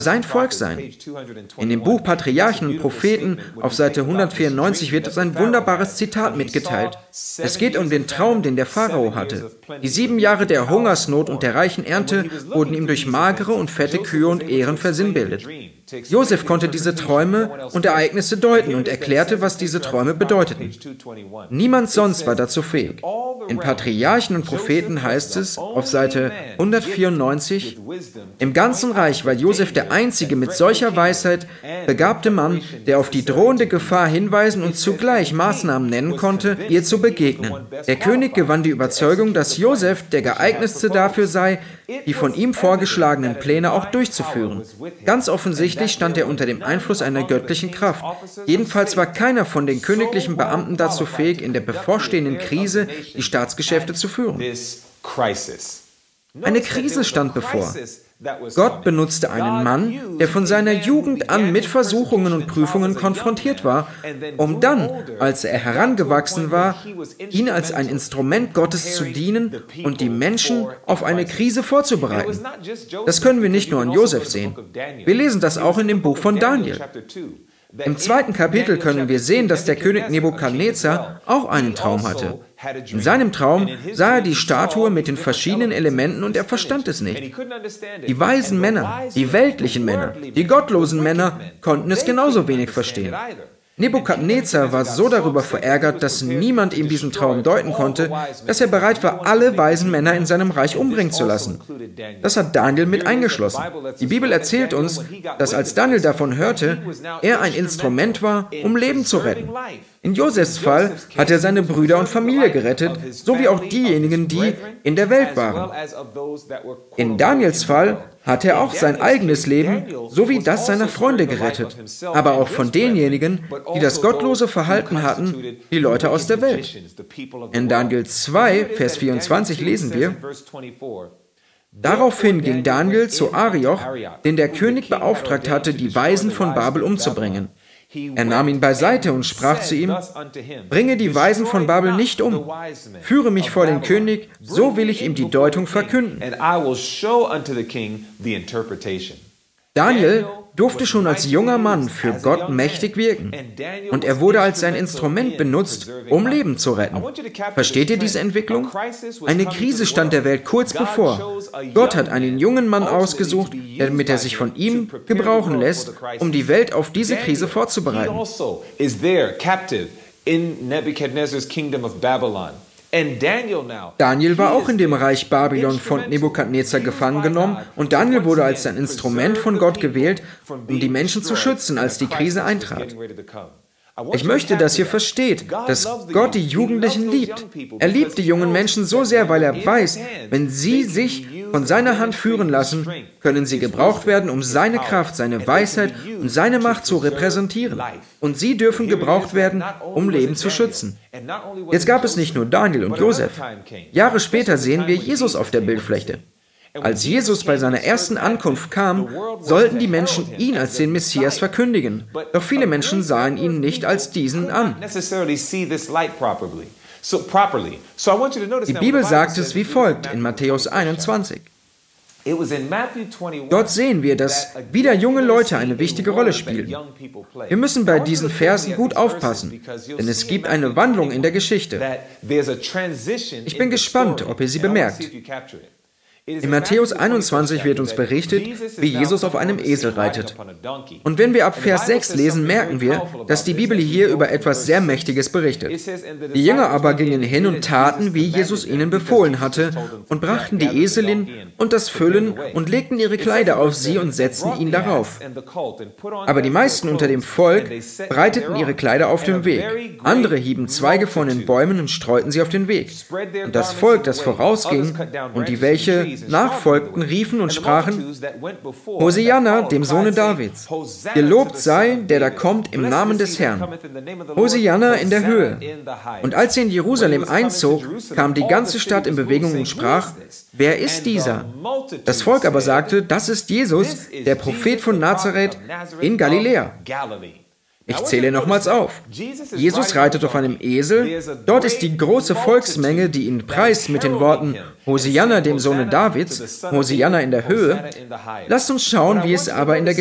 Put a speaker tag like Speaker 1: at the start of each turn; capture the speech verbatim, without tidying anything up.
Speaker 1: sein Volk sein. In dem Buch Patriarchen und Propheten auf Seite hundertvierundneunzig wird uns ein wunderbares Zitat mitgeteilt. Es geht um den Traum, den der Pharao hatte. Die sieben Jahre der Hungersnot und der reichen Ernte wurden ihm durch magere und fette Kühe und Ähren versinnbildet. Josef konnte diese Träume und Ereignisse deuten und erklärte, was diese Träume bedeuteten. Niemand sonst war dazu fähig. In Patriarchen und Propheten heißt es auf Seite hundertvierundneunzig, im ganzen Reich war Josef der einzige mit solcher Weisheit begabte Mann, der auf die drohende Gefahr hinweisen und zugleich Maßnahmen nennen konnte, ihr zu begegnen. Der König gewann die Überzeugung, dass Josef der geeignetste dafür sei, die von ihm vorgeschlagenen Pläne auch durchzuführen. Ganz offensichtlich stand er unter dem Einfluss einer göttlichen Kraft. Jedenfalls war keiner von den königlichen Beamten dazu fähig, in der bevorstehenden Krise die Staatsgeschäfte zu führen. Eine Krise stand bevor. Gott benutzte einen Mann, der von seiner Jugend an mit Versuchungen und Prüfungen konfrontiert war, um dann, als er herangewachsen war, ihn als ein Instrument Gottes zu dienen und die Menschen auf eine Krise vorzubereiten. Das können wir nicht nur an Josef sehen. Wir lesen das auch in dem Buch von Daniel. Im zweiten Kapitel können wir sehen, dass der König Nebukadnezar auch einen Traum hatte. In seinem Traum sah er die Statue mit den verschiedenen Elementen und er verstand es nicht. Die weisen Männer, die weltlichen Männer, die gottlosen Männer konnten es genauso wenig verstehen. Nebukadnezar war so darüber verärgert, dass niemand ihm diesen Traum deuten konnte, dass er bereit war, alle weisen Männer in seinem Reich umbringen zu lassen. Das hat Daniel mit eingeschlossen. Die Bibel erzählt uns, dass als Daniel davon hörte, er ein Instrument war, um Leben zu retten. In Josefs Fall hat er seine Brüder und Familie gerettet, sowie auch diejenigen, die in der Welt waren. In Daniels Fall hat er auch sein eigenes Leben sowie das seiner Freunde gerettet, aber auch von denjenigen, die das gottlose Verhalten hatten, die Leute aus der Welt. In Daniel zwei, Vers vierundzwanzig lesen wir, daraufhin ging Daniel zu Arioch, den der König beauftragt hatte, die Weisen von Babel umzubringen. Er nahm ihn beiseite und sprach zu ihm, bringe die Weisen von Babel nicht um, führe mich vor den König, so will ich ihm die Deutung verkünden. Daniel durfte schon als junger Mann für Gott mächtig wirken und er wurde als sein Instrument benutzt, um Leben zu retten. Versteht ihr diese Entwicklung? Eine Krise stand der Welt kurz bevor. Gott hat einen jungen Mann ausgesucht, damit er sich von ihm gebrauchen lässt, um die Welt auf diese Krise vorzubereiten. Daniel war auch in dem Reich Babylon von Nebukadnezar gefangen genommen und Daniel wurde als ein Instrument von Gott gewählt, um die Menschen zu schützen, als die Krise eintrat. Ich möchte, dass ihr versteht, dass Gott die Jugendlichen liebt. Er liebt die jungen Menschen so sehr, weil er weiß, wenn sie sich von seiner Hand führen lassen, können sie gebraucht werden, um seine Kraft, seine Weisheit und seine Macht zu repräsentieren. Und sie dürfen gebraucht werden, um Leben zu schützen. Jetzt gab es nicht nur Daniel und Josef. Jahre später sehen wir Jesus auf der Bildfläche. Als Jesus bei seiner ersten Ankunft kam, sollten die Menschen ihn als den Messias verkündigen. Doch viele Menschen sahen ihn nicht als diesen an. Die Bibel sagt es wie folgt in Matthäus einundzwanzig. Dort sehen wir, dass wieder junge Leute eine wichtige Rolle spielen. Wir müssen bei diesen Versen gut aufpassen, denn es gibt eine Wandlung in der Geschichte. Ich bin gespannt, ob ihr sie bemerkt. In Matthäus einundzwanzig wird uns berichtet, wie Jesus auf einem Esel reitet. Und wenn wir ab Vers sechs lesen, merken wir, dass die Bibel hier über etwas sehr Mächtiges berichtet. Die Jünger aber gingen hin und taten, wie Jesus ihnen befohlen hatte, und brachten die Eselin und das Füllen und legten ihre Kleider auf sie und setzten ihn darauf. Aber die meisten unter dem Volk breiteten ihre Kleider auf dem Weg. Andere hieben Zweige von den Bäumen und streuten sie auf den Weg. Und das Volk, das vorausging, und die welche nachfolgten, riefen und sprachen, Hosianna, dem Sohne Davids. Gelobt sei, der da kommt im Namen des Herrn. Hosianna in der Höhe. Und als sie in Jerusalem einzog, kam die ganze Stadt in Bewegung und sprach, wer ist dieser? Das Volk aber sagte, das ist Jesus, der Prophet von Nazareth in Galiläa. Ich zähle nochmals auf. Jesus reitet auf einem Esel, dort ist die große Volksmenge, die ihn preist mit den Worten Hosianna dem Sohne Davids, Hosianna in der Höhe. Lasst uns schauen, wie es aber in der